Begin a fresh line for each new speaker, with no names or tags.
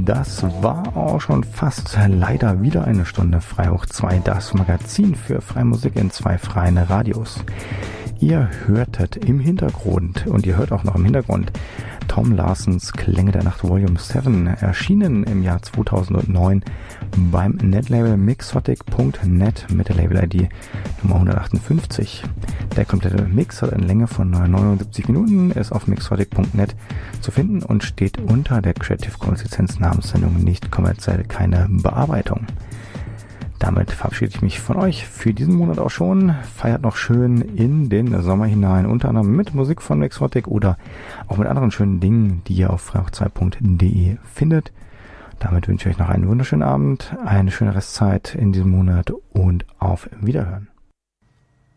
Das war auch schon fast leider wieder eine Stunde Frei hoch 2, das Magazin für freie Musik in 2 freien Radios. Ihr hörtet im Hintergrund und ihr hört auch noch im Hintergrund Tom Larsens Klänge der Nacht Volume 7, erschienen im Jahr 2009 beim Netlabel Mixotic.net mit der Label-ID Nummer 158. Der komplette Mix hat eine Länge von 79 Minuten, ist auf Mixotic.net zu finden und steht unter der Creative Commons Lizenz Namenssendung nicht kommerziell, keine Bearbeitung. Damit verabschiede ich mich von euch für diesen Monat auch schon. Feiert noch schön in den Sommer hinein, unter anderem mit Musik von Mixotic oder auch mit anderen schönen Dingen, die ihr auf freihoch2.de findet. Damit wünsche ich euch noch einen wunderschönen Abend, eine schöne Restzeit in diesem Monat und auf Wiederhören.